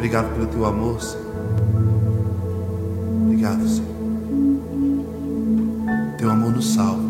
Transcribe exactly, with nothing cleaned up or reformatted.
Obrigado pelo teu amor, Senhor. Obrigado, Senhor. Teu amor nos salva.